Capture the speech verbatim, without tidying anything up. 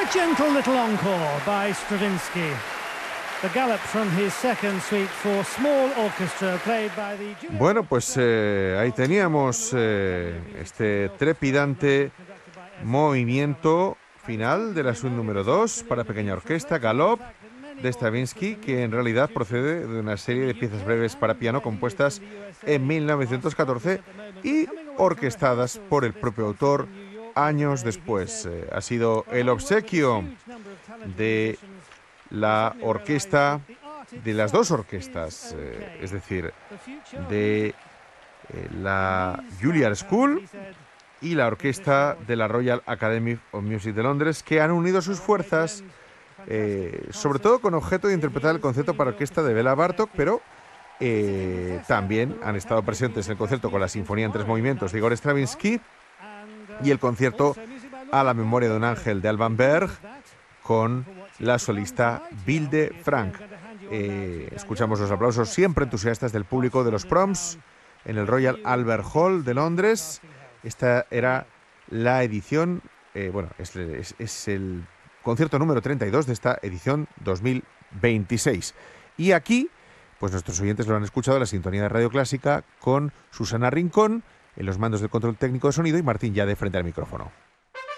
A gentle little encore by Stravinsky. The Galop from his second suite for small orchestra played by the... Bueno, pues eh, ahí teníamos eh, este trepidante movimiento final de la suite número dos para pequeña orquesta, Galop, de Stravinsky, que en realidad procede de una serie de piezas breves para piano compuestas en mil novecientos catorce y orquestadas por el propio autor años después. Eh, ha sido el obsequio de la orquesta, de las dos orquestas, eh, es decir, de eh, la Juilliard School y la orquesta de la Royal Academy of Music de Londres, que han unido sus fuerzas, eh, sobre todo con objeto de interpretar el concierto para orquesta de Béla Bartók, pero eh, también han estado presentes en el concierto con la Sinfonía en tres movimientos de Igor Stravinsky y el concierto a la memoria de un ángel de Alban Berg con la solista Vilde Frank. Eh, escuchamos los aplausos siempre entusiastas del público de los Proms en el Royal Albert Hall de Londres. Esta era la edición, eh, bueno, es, es, es el concierto número treinta y dos de esta edición dos mil veintiséis. Y aquí, pues nuestros oyentes lo han escuchado, la sintonía de Radio Clásica con Susana Rincón en los mandos del control técnico de sonido y Martín Yade frente al micrófono.